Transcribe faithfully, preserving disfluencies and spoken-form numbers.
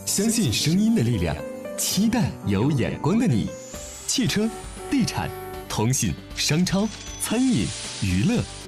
相信声音的力量，期待有眼光的你。汽车、地产、通信、商超、餐饮、娱乐。